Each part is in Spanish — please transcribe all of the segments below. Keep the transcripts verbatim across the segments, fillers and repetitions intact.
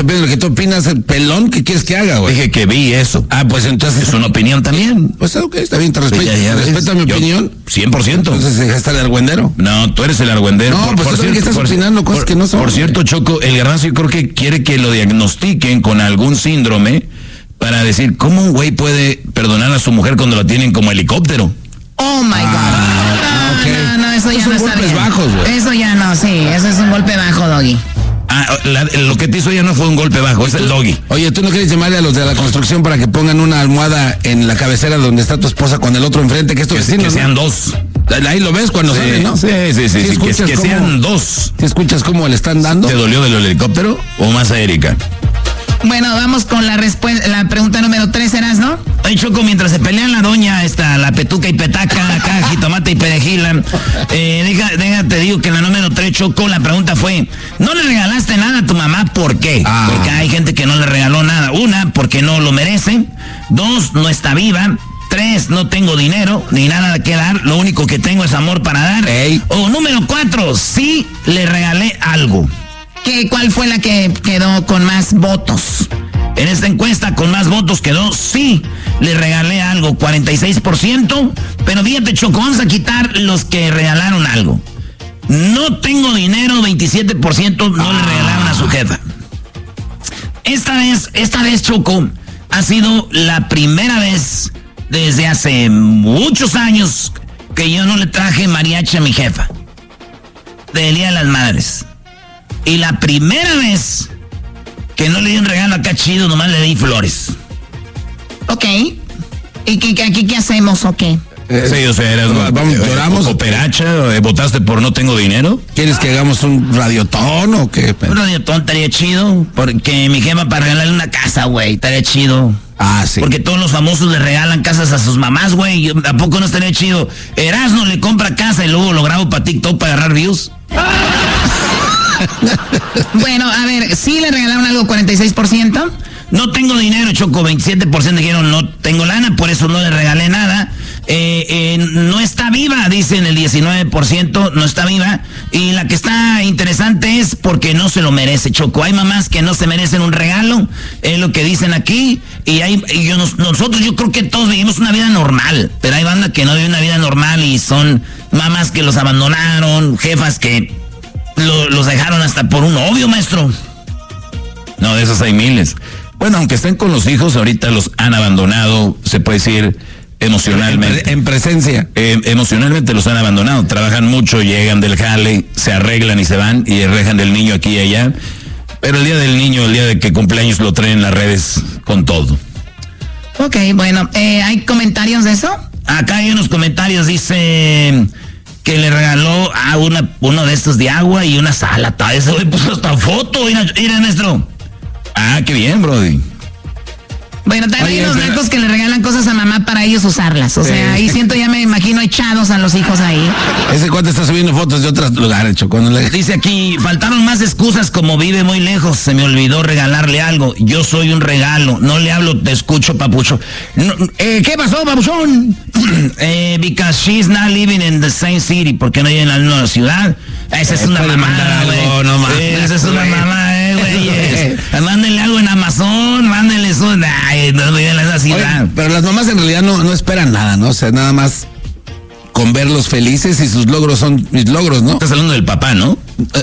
depende de lo que tú opinas, el pelón, ¿qué quieres que haga, güey? Dije que vi eso. Ah, pues entonces... Es una opinión también. Pues ok, está bien, te respeto. Ya, ya, respeta mi yo, opinión. cien por ciento. Entonces dejaste el argüendero. No, tú eres el argüendero. No, por, pues por tú cierto, que estás por, opinando cosas por, que no son. Por cierto, Choco, el Garbanzo yo creo que quiere que lo diagnostiquen con algún síndrome para decir, ¿cómo un güey puede perdonar a su mujer cuando la tienen como helicóptero? Oh, my God. Ah, no, okay. no, no, eso ya Esos no son está golpes bien. bajos, güey. Eso ya no, sí, eso es un golpe bajo, Doggy. Ah, la, lo que te hizo ya no fue un golpe bajo, es el Doggy. Oye, ¿tú no quieres llamarle a los de la construcción para que pongan una almohada en la cabecera donde está tu esposa con el otro enfrente, que es tu Que, vecino, que ¿no? sean dos. Ahí lo ves cuando Sí, sale, ¿no? sí, sí, sí, sí, que, escuchas que cómo- sean dos. ¿Sí escuchas cómo le están dando? ¿Te dolió del helicóptero o más a Erika? Bueno, vamos con la respuesta, la pregunta número tres, ¿eras, no? Ay, Choco, mientras se pelean la doña, esta, la petuca y petaca, acá, jitomate y perejila, eh, deja, deja, te digo que en la número tres, Choco, la pregunta fue, ¿no le regalaste nada a tu mamá? ¿Por qué? Ah. Porque hay gente que no le regaló nada. Una, porque no lo merece. Dos, no está viva. Tres, no tengo dinero, ni nada que dar. Lo único que tengo es amor para dar. Ey. O número cuatro, sí le regalé algo. ¿Qué, ¿Cuál fue la que quedó con más votos? En esta encuesta con más votos quedó sí, le regalé algo, cuarenta y seis por ciento, pero fíjate, Choco, vamos a quitar los que regalaron algo. No tengo dinero, veintisiete por ciento no le regalaron a su jefa. Esta vez, esta vez, Choco, ha sido la primera vez desde hace muchos años que yo no le traje mariachi a mi jefa. Del Día de las Madres. Y la primera vez que no le di un regalo acá chido, nomás le di flores. Ok. ¿Y qué, qué, aquí qué hacemos o qué? Eh, Sí, o sea, eras, vamos, eh, lloramos. operacha, eh, votaste por no tengo dinero. ¿Quieres que hagamos un radiotón o qué? Un radiotón estaría chido, porque mi jefa para regalarle una casa, güey, estaría chido. Ah, sí. Porque todos los famosos le regalan casas a sus mamás, güey. ¿A poco no estaría chido? Erasmo le compra casa y luego lo grabo para TikTok para agarrar views. Bueno, a ver, ¿sí le regalaron algo cuarenta y seis por ciento? No tengo dinero, Choco, veintisiete por ciento dijeron no tengo lana, por eso no le regalé nada. Eh, eh, no está viva, dicen el diecinueve por ciento, no está viva. Y la que está interesante es porque no se lo merece, Choco. Hay mamás que no se merecen un regalo, es lo que dicen aquí. Y hay, y yo, nosotros yo creo que todos vivimos una vida normal, pero hay banda que no vive una vida normal y son mamás que los abandonaron, jefas que lo, los dejaron hasta por un novio, maestro. No, de esos hay miles. Bueno, aunque estén con los hijos, ahorita los han abandonado, se puede decir, emocionalmente. En, en presencia. Eh, emocionalmente los han abandonado. Trabajan mucho, llegan del jale, se arreglan y se van y dejan del niño aquí y allá. Pero el día del niño, el día de que cumpleaños, lo traen en las redes con todo. Ok, bueno, eh, ¿hay comentarios de eso? Acá hay unos comentarios, dice que le regaló a una, uno de estos de agua y una sala. Ese güey puso hasta foto, mira, mira, maestro. Ah, qué bien, brody. Bueno, también hay Oye, unos pero- nacos que le regalan cosas a mamá para ellos usarlas. O Sí. sea, ahí siento, ya me imagino echados a los hijos ahí. Ese cuate está subiendo fotos de otros lugares, Choco. No le... Dice aquí, faltaron más excusas como vive muy lejos, se me olvidó regalarle algo. Yo soy un regalo, no le hablo, te escucho, papucho. No, eh, ¿Qué pasó, papuchón? eh, because she's not living in the same city, porque no vive en la misma ciudad. Esa es Eh, una puede mandar mamada, algo, güey. no mames, Eh, Esa es una güey. mamada, eh, güey. Mándenle algo en Amazon, mándenle eso. Ay, no vive en esa ciudad. Oye, pero las mamás en realidad no, no esperan nada, ¿no? O sea, nada más con verlos felices y sus logros son mis logros, ¿no? Estás hablando del papá, ¿no?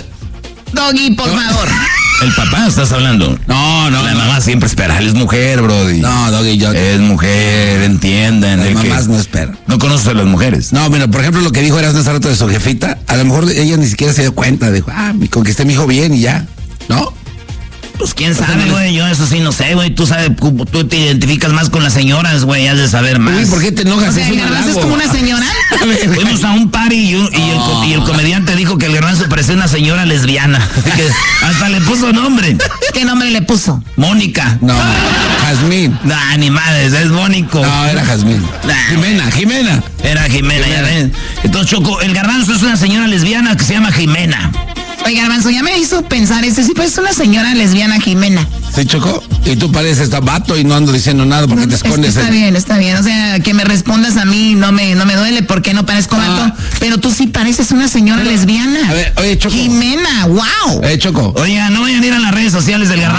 Doggy, por favor. El papá estás hablando. No, no, La no. mamá siempre espera, él es mujer, brody. No, Doggy, yo... Es mujer, entiendan. Las el que- mamás no esperan. No conoces a las mujeres. No, mira, por ejemplo, lo que dijo Erasmo hace rato de su jefita, a lo mejor ella ni siquiera se dio cuenta, dijo, ah, me conquisté a mi hijo bien y ya, ¿no? Pues quién sabe, güey, yo eso sí no sé, güey. Tú sabes, tú tú te identificas más con las señoras, güey, has de saber más. Uy, ¿por qué te O enojas? sea, Es ¿el un garbanzo es halago. como una señora? Fuimos a un party y, un- y el, co- y el comediante dijo que el garbanzo parecía una señora lesbiana. Que hasta le puso nombre. ¿Qué nombre le puso? Mónica. No, Jazmín. Nah, ni madres, es Mónico. No, era Jazmín. Nah, Jimena, Jimena. Era Jimena, ya ves. Entonces, Choco, el garbanzo es una señora lesbiana que se llama Jimena. Oye, garbanzo, ya me hizo pensar, este sí, pues es una señora lesbiana Jimena. ¿Sí, Choco? Y tú pareces vato y no ando diciendo nada porque te Es que escondes. está en- bien, está bien. O sea, que me respondas a mí no me, no me duele porque no parezco Ah. vato. Pero tú sí pareces una señora lesbiana. A ver, oye, Choco. Jimena, wow. Eh, Choco. Oiga, no vayan a ir a las redes sociales del garbanzo.